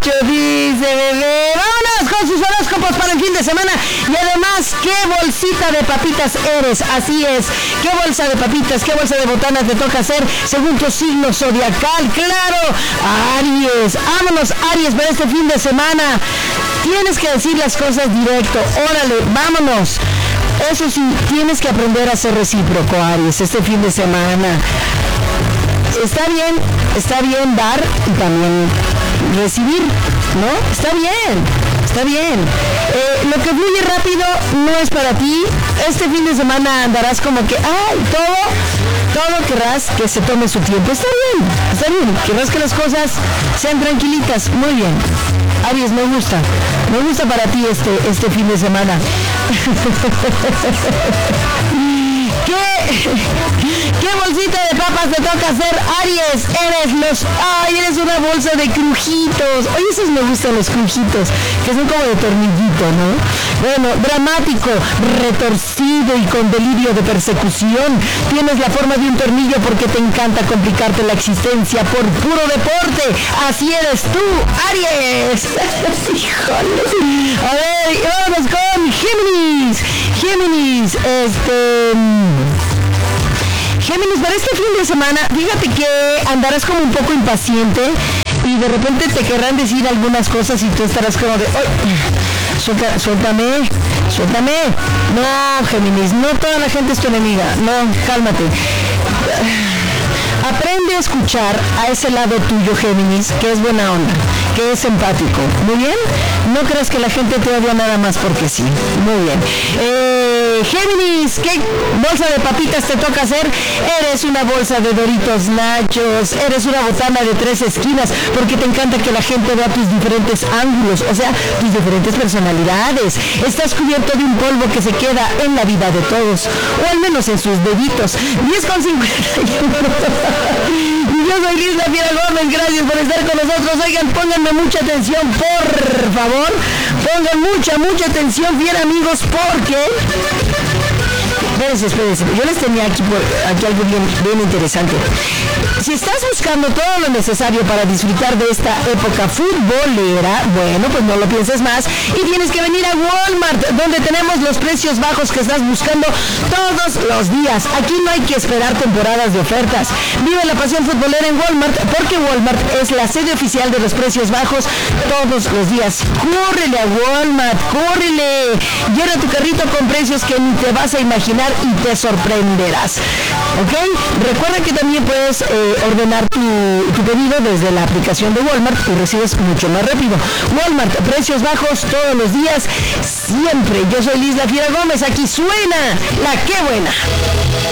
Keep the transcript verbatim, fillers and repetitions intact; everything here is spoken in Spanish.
mucho, dice bebé. Vámonos con sus horóscopos para el fin de semana. Y además, ¿qué bolsita de papitas eres? Así es. ¿Qué bolsa de papitas, qué bolsa de botanas te toca hacer según tu signo zodiacal? ¡Claro! Aries. Vámonos, Aries, para este fin de semana. Tienes que decir las cosas directo. Órale, vámonos. Eso sí, tienes que aprender a ser recíproco, Aries, este fin de semana. Está bien, está bien dar y también recibir, ¿no? Está bien, está bien. Eh, lo que fluye rápido no es para ti. Este fin de semana andarás como que, ay, todo, todo querrás que se tome su tiempo. Está bien, está bien. Querrás que las cosas sean tranquilitas. Muy bien. Aries, me gusta. Me gusta para ti este, este fin de semana. ¿Qué, ¿Qué bolsita de papas te toca hacer, Aries? Eres los... ¡Ay, eres una bolsa de crujitos! Oye, esos me gustan, los crujitos, que son como de tornillito, ¿no? Bueno, dramático, retorcido y con delirio de persecución. Tienes la forma de un tornillo porque te encanta complicarte la existencia por puro deporte. Así eres tú, Aries. Híjole. A ver, vamos con Géminis. Géminis, este... Géminis, para este fin de semana, fíjate que andarás como un poco impaciente y de repente te querrán decir algunas cosas y tú estarás como de, ¡ay! Suelta, suéltame, suéltame. No, Géminis, no toda la gente es tu enemiga. No, cálmate. Aprende a escuchar a ese lado tuyo, Géminis, que es buena onda, que es empático. ¿Muy bien? No creas que la gente te odia nada más porque sí. Muy bien. Eh, Géminis, ¿qué bolsa de papitas te toca hacer? Eres una bolsa de Doritos Nachos, eres una botana de tres esquinas, porque te encanta que la gente vea tus diferentes ángulos, o sea, tus diferentes personalidades. Estás cubierto de un polvo que se queda en la vida de todos, o al menos en sus deditos. diez con cincuenta y uno. Yo soy Liz La Fiera Gómez, gracias por estar con nosotros. Oigan, pónganme mucha atención, por favor. Pongan mucha, mucha atención, bien amigos, porque... Espérense, espérense, yo les tenía aquí, por, aquí algo bien, bien interesante. Si estás buscando todo lo necesario para disfrutar de esta época futbolera, bueno, pues no lo pienses más y tienes que venir a Walmart, donde tenemos los precios bajos que estás buscando todos los días. Aquí no hay que esperar temporadas de ofertas. Vive la pasión futbolera en Walmart, porque Walmart es la sede oficial de los precios bajos todos los días. ¡Córrele a Walmart! ¡Córrele! Llena tu carrito con precios que ni te vas a imaginar y te sorprenderás. ¿Ok? Recuerda que también puedes eh, ordenar tu, tu pedido desde la aplicación de Walmart y recibes mucho más rápido. Walmart, precios bajos todos los días, siempre. Yo soy Liz La Fiera Gómez, aquí suena la que buena.